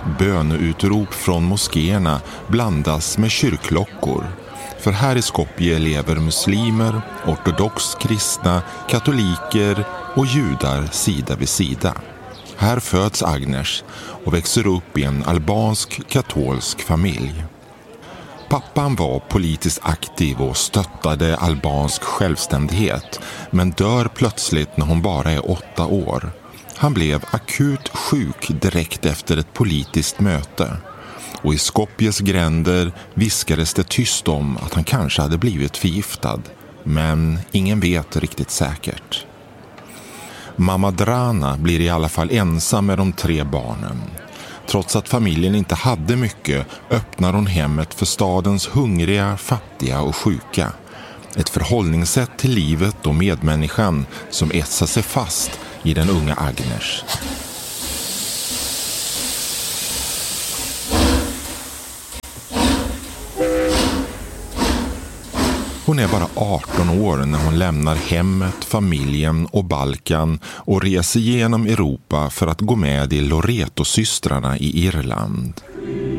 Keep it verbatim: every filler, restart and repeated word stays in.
Böneutrop från moskéerna blandas med kyrkklockor. För här i Skopje lever muslimer, ortodox kristna, katoliker och judar sida vid sida. Här föds Agnes och växer upp i en albansk katolsk familj. Pappan var politiskt aktiv och stöttade albansk självständighet, men dör plötsligt när hon bara är åtta år. Han blev akut sjuk direkt efter ett politiskt möte. Och i Skopjes gränder viskades det tyst om att han kanske hade blivit förgiftad. Men ingen vet riktigt säkert. Mamma Drana blir i alla fall ensam med de tre barnen. Trots att familjen inte hade mycket öppnar hon hemmet för stadens hungriga, fattiga och sjuka. Ett förhållningssätt till livet och medmänniskan som etsar sig fast i den unga Agnes. Hon är bara arton år när hon lämnar hemmet, familjen och Balkan och reser genom Europa för att gå med i Loreto-systrarna i Irland.